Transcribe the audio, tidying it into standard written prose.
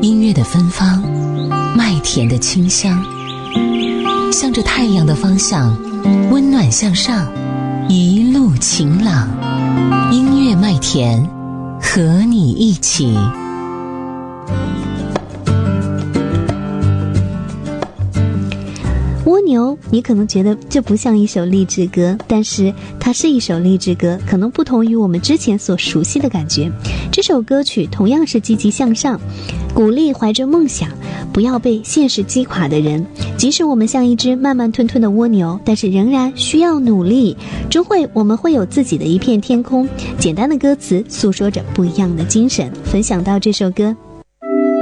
音乐的芬芳，麦田的清香，向着太阳的方向，温暖向上，一路晴朗。音乐麦田，和你一起。 蜗牛，你可能觉得这不像一首励志歌，但是它是一首励志歌，可能不同于我们之前所熟悉的感觉。这首歌曲同样是积极向上，鼓励怀着梦想不要被现实击垮的人。即使我们像一只慢慢吞吞的蜗牛，但是仍然需要努力，终会我们会有自己的一片天空。简单的歌词诉说着不一样的精神。分享到这首歌，